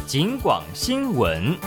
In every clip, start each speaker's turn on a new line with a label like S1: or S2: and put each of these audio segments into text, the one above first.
S1: 警广新闻。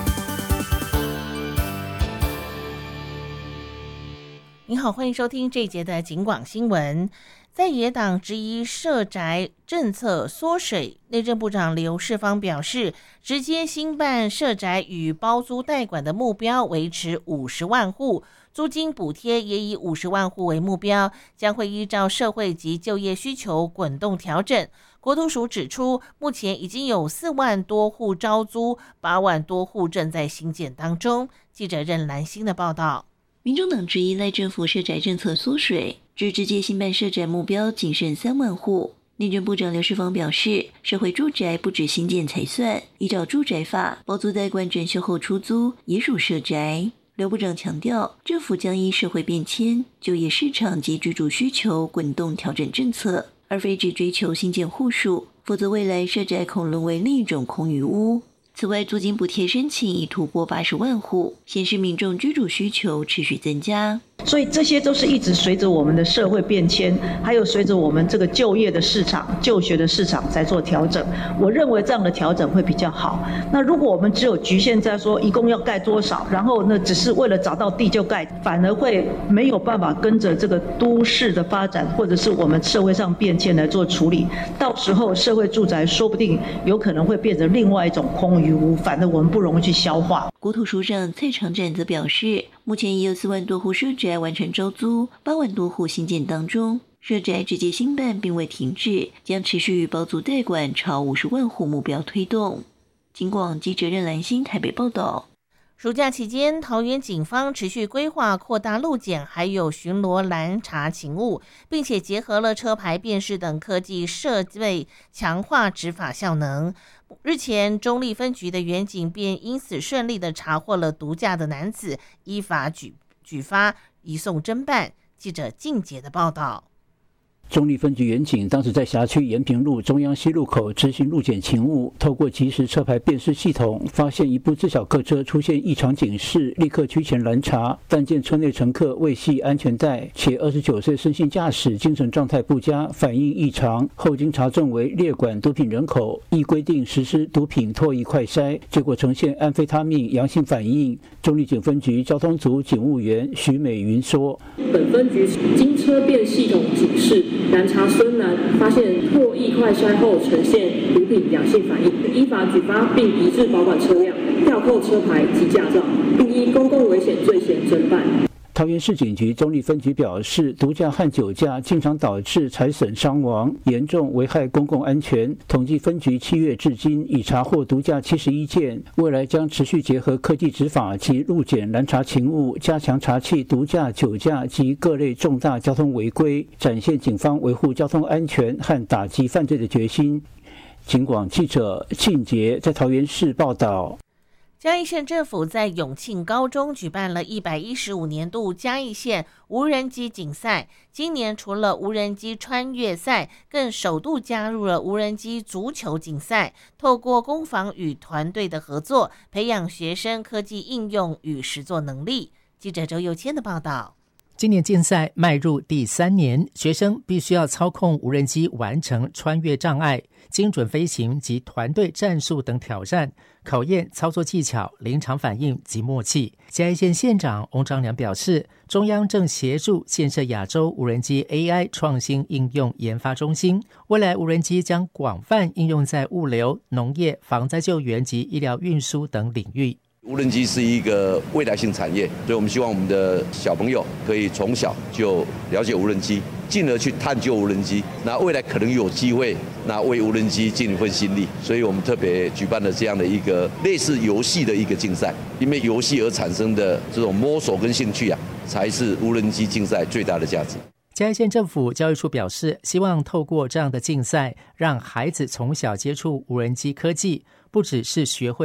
S2: 您好，欢迎收听这一节的警广新闻。在野党质疑社宅政策缩水，内政部长刘世芳表示，直接兴办社宅与包租代管的目标维持50万户，租金补贴也以50万户为目标，将会依照社会及就业需求滚动调整。国土署指出，目前已经有4万多户招租，8万多户正在兴建当中。记者任兰心的报道。
S3: 民众党质疑赖政府社宅政策缩水，指直接兴办社宅目标仅剩3万户。内政部长刘世芳表示，社会住宅不止新建才算，依照住宅法，包租代管整修后出租也属社宅。刘部长强调，政府将依社会变迁、就业市场及居住需求滚动调整政策，而非只追求新建户数，否则未来社宅恐沦为另一种空余屋。此外，租金补贴申请已突破80万户，显示民众居住需求持续增加。
S4: 所以这些都是一直随着我们的社会变迁，还有随着我们这个就业的市场、就学的市场在做调整。我认为这样的调整会比较好。那如果我们只有局限在说一共要盖多少，然后呢只是为了找到地就盖，反而会没有办法跟着这个都市的发展，或者是我们社会上变迁来做处理。到时候社会住宅说不定有可能会变成另外一种空余屋，反正我们不容易去消化。
S3: 国土署长蔡长展则表示，目前已有4万多户社宅完成招租，8万多户新建当中，社宅直接兴办并未停止，将持续与包租代管朝50万户目标推动。警广记者任兰心台北报道。
S2: 暑假期间，桃园警方持续规划扩大路检，还有巡逻拦查勤务，并且结合了车牌辨识等科技设备，强化执法效能。日前，中壢分局的员警便因此顺利地查获了毒驾的男子，依法举发移送侦办。记者静杰的报道。
S5: 中壢分局员警当时在辖区延平路中央西路口执行路检勤务，透过即时车牌辨识系统，发现一部自小客车出现异常警示，立刻趋前拦查，但见车内乘客未系安全带，且29岁身性驾驶，精神状态不佳，反应异常，后经查证为列管毒品人口，依规定实施毒品唾液快筛，结果呈现安非他命阳性反应。中壢警分局交通组警务员徐美云说：“
S6: 本分局经车辨系统警示。拦查孙男，发现唾液快筛后呈现毒品阳性反应，依法举发并移至保管车辆，吊扣车牌及驾照，并依公共危险罪嫌侦办。”
S5: 桃园市警局中壢分局表示，毒驾和酒驾经常导致财损伤亡，严重危害公共安全。统计分局7月至今已查获毒驾71件，未来将持续结合科技执法及路检拦查勤务，加强查缉毒驾、酒驾及各类重大交通违规，展现警方维护交通安全和打击犯罪的决心。警广记者庆杰在桃园市报道。
S2: 嘉义县政府在永庆高中举办了115年度嘉义县无人机竞赛，今年除了无人机穿越赛，更首度加入了无人机足球竞赛，透过攻防与团队的合作，培养学生科技应用与实作能力。记者周佑谦的报道。
S7: 今年竞赛迈入第3年，学生必须要操控无人机完成穿越障碍、精准飞行及团队战术等挑战，考验操作技巧、临场反应及默契。嘉义县县长翁章良表示，中央正协助建设亚洲无人机 AI 创新应用研发中心，未来无人机将广泛应用在物流、农业、防灾救援及医疗运输等领域。
S8: 无人机是一个未来性产业，所以我们希望我们的小朋友可以从小就了解无人机，进而去探究无人机，那未来可能有机会那为无人机尽一份心力，所以我们特别举办了这样的一个类似游戏的一个竞赛，因为游戏而产生的这种摸索跟兴趣才是无人机竞赛最大的价值。
S7: 嘉义县政府教育处表示，希望透过这样的竞赛，让孩子从小接触无人机科技，不只是学会